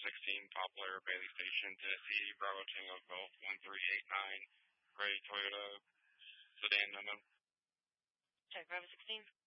16 Poplar, Bailey Station, Tennessee, Bravo Tango Golf 1389, gray Toyota sedan number. Check Bravo 16.